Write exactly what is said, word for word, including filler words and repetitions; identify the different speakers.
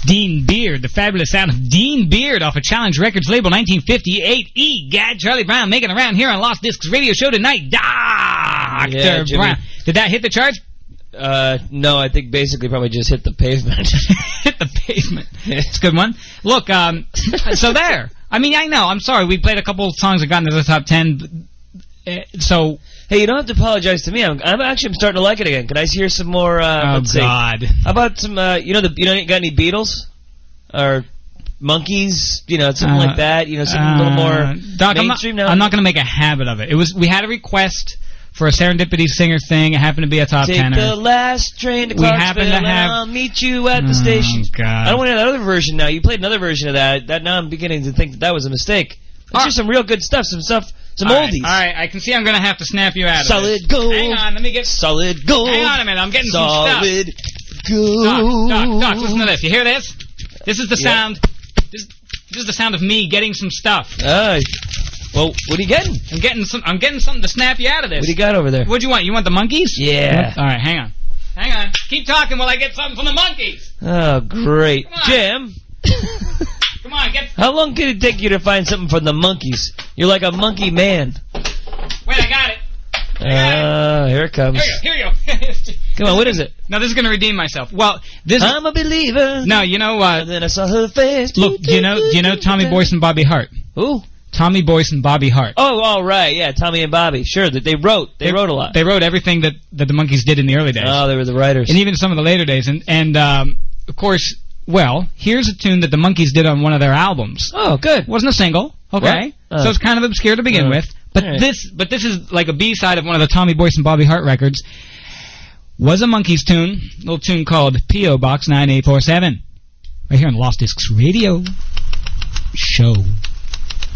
Speaker 1: Dean Beard, the fabulous sound of Dean Beard off of Challenge Records label nineteen fifty-eight. E-Gad, Charlie Brown making around here on Lost Discs Radio Show tonight. Doctor
Speaker 2: Yeah,
Speaker 1: Brown. Did that hit the charts?
Speaker 2: Uh, no, I think basically probably just hit the pavement.
Speaker 1: Hit the pavement. It's a good one. Look, um, so there. I mean, I know. I'm sorry. We played a couple of songs that got into the top ten. Uh, so...
Speaker 2: Hey, you don't have to apologize to me. I'm, I'm actually I'm starting to like it again. Can I hear some more? Uh,
Speaker 1: oh
Speaker 2: let's
Speaker 1: God!
Speaker 2: See. How about some? Uh, you know, the you know, got any Beatles or Monkeys? You know, something uh, like that. You know, something uh, a little more
Speaker 1: Doc,
Speaker 2: mainstream.
Speaker 1: I'm not, not going to make a habit of it. It was we had a request for a Serendipity Singer thing. It happened to be a top
Speaker 2: Take
Speaker 1: tenner.
Speaker 2: Take the last train to
Speaker 1: we
Speaker 2: Clarksville,
Speaker 1: to have,
Speaker 2: and I'll meet you at the
Speaker 1: oh,
Speaker 2: station.
Speaker 1: God.
Speaker 2: I don't want to hear that other version now. You played another version of that. That now I'm beginning to think that that was a mistake. Let's
Speaker 1: oh.
Speaker 2: hear some real good stuff. Some stuff. Some
Speaker 1: all
Speaker 2: oldies.
Speaker 1: Right, all right, I can see I'm going to have to snap you out
Speaker 2: Solid
Speaker 1: of this.
Speaker 2: gold.
Speaker 1: Hang on, let me get...
Speaker 2: Solid gold.
Speaker 1: Hang on a minute, I'm getting
Speaker 2: Solid
Speaker 1: some stuff.
Speaker 2: Gold.
Speaker 1: Doc, Doc, Doc, listen to this. You hear this? This is the
Speaker 2: yeah.
Speaker 1: sound... This, this is the sound of me getting some stuff.
Speaker 2: Uh, well, what are you getting?
Speaker 1: I'm getting some. I'm getting something to snap you out of this.
Speaker 2: What do you got over there?
Speaker 1: What do you want? You want the monkeys?
Speaker 2: Yeah.
Speaker 1: All right, hang on. Hang on. Keep talking while I get something from the monkeys.
Speaker 2: Oh, great. Jim.
Speaker 1: Come on, get...
Speaker 2: How long did it take you to find something from the monkeys? You're like a monkey man.
Speaker 1: Wait, I got it.
Speaker 2: Ah, uh, here it comes.
Speaker 1: Here you go. Here you go.
Speaker 2: Come on, what is it?
Speaker 1: Now, this is going to redeem myself. Well, this...
Speaker 2: I'm a believer.
Speaker 1: No, you know... Uh,
Speaker 2: and then I saw her face.
Speaker 1: Look, do you know, do you know Tommy Boyce and Bobby Hart?
Speaker 2: Who?
Speaker 1: Tommy Boyce and Bobby Hart.
Speaker 2: Oh, all right, yeah, Tommy and Bobby. Sure, that they wrote. They, they wrote a lot.
Speaker 1: They wrote everything that, that the Monkees did in the early days.
Speaker 2: Oh, they were the writers.
Speaker 1: And even some of the later days. And, and um, of course, well, here's a tune that the Monkees did on one of their albums.
Speaker 2: Oh, good.
Speaker 1: Wasn't a single, okay?
Speaker 2: Uh,
Speaker 1: so it's kind of obscure to begin uh, with. But right. this but this is like a B-side of one of the Tommy Boyce and Bobby Hart records. Was a Monkees tune, a little tune called P O Box nine eight four seven. Right here on Lost Discs Radio Show.